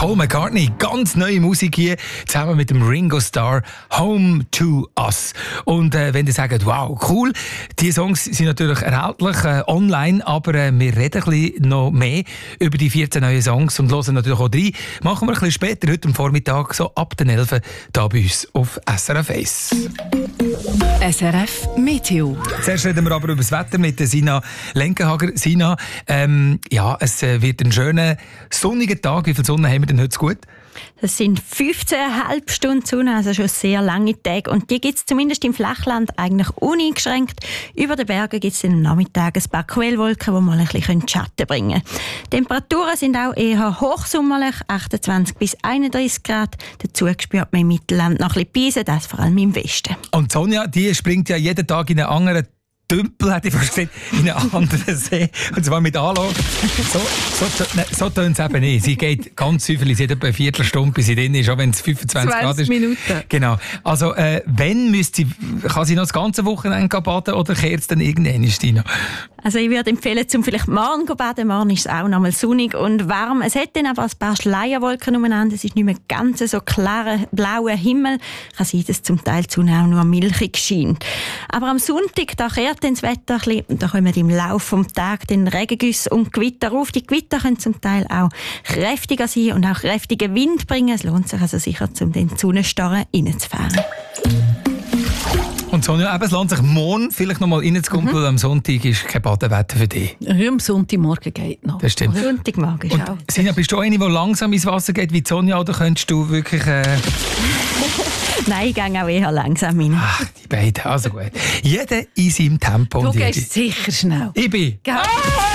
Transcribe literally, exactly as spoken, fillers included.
Paul McCartney, ganz neue Musik hier, zusammen mit dem Ringo Starr, Home to Us. Und äh, wenn ihr sagt, wow, cool, die Songs sind natürlich erhältlich äh, online, aber äh, wir reden ein bisschen noch mehr über die vierzehn neuen Songs und hören natürlich auch rein. Machen wir ein bisschen später, heute am Vormittag, so ab den elf, hier bei uns auf S R F eins. S R F Meteo. Zuerst reden wir aber über das Wetter mit der Sina Lenkenhager. Sina, ähm, ja, es wird ein schöner, sonniger Tag. Wie viel Sonne haben wir denn heute gut? Das sind fünfzehn Komma fünf Stunden Sonne, also schon sehr lange Tage. Und die gibt es zumindest im Flachland eigentlich uneingeschränkt. Über den Bergen gibt es am Nachmittag ein paar Quellwolken, die mal ein bisschen Schatten bringen können. Die Temperaturen sind auch eher hochsommerlich, achtundzwanzig bis einunddreißig Grad. Dazu spürt man im Mittelland noch ein bisschen Beise, das vor allem im Westen. Und Sonja, die springt ja jeden Tag in einen anderen Tümpel, hätte ich verstanden, in einen anderen See. Und zwar mit Anlauf. So, so, ne, so tönt es eben nicht. Sie geht ganz häufig, sie hat etwa eine Viertelstunde, bis sie drin ist, auch wenn es fünfundzwanzig Grad ist. Minuten. Genau. Also, äh, wenn müsste sie, kann sie noch das ganze Wochenende baden oder kehrt es dann irgendwann, Stina? Also ich würde empfehlen, zum vielleicht morgen zu baden. Morgen ist es auch noch mal sonnig und warm. Es hat dann aber ein paar Schleierwolken umeinander. Es ist nicht mehr ganz so klarer blauer Himmel. Kann sein, dass zum Teil die Sonne auch nur milchig scheint. Aber am Sonntag, da kehrt dann das Wetter ein bisschen. Und da kommen im Laufe des Tages den Regengüsse und Gewitter auf. Die Gewitter können zum Teil auch kräftiger sein und auch kräftigen Wind bringen. Es lohnt sich also sicher, um den Sonnenstorren reinzufahren. Und Sonja, eben, es lohnt sich morgen vielleicht noch mal reinzukommen, weil am Sonntag ist kein Badewetter für dich. Ja, am Sonntagmorgen geht noch. Das stimmt. Sonntagmorgen ist auch. Sina, bist du eine, die langsam ins Wasser geht wie Sonja, oder könntest du wirklich... Äh... Nein, ich gehe auch eher langsam rein. Ach, die beiden, also gut. Jeder in seinem Tempo. Du und gehst jede. sicher schnell. Ich bin... Gell?